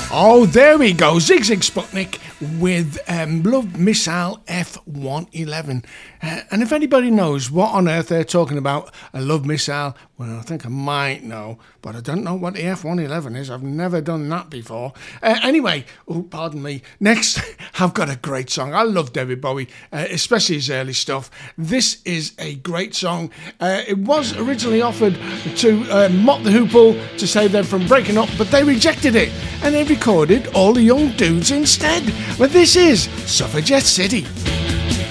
Oh, there we go. Zig Zig Sputnik with Love Missile F111. And if anybody knows what on earth they're talking about, a Love Missile, well, I think I might know, but I don't know what the F111 is. I've never done that before. Anyway, oh, pardon me. Next, I've got a great song. I love David Bowie, especially his early stuff. This is a great song. It was originally offered to Mott the Hoople to save them from breaking up, but they rejected it, and they recorded All the Young Dudes instead. But this is Suffragette City.